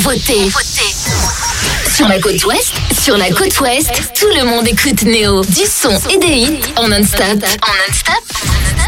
nouveautés. Sur la côte ouest, tout le monde écoute Néo. Du son et des hits en non-stop.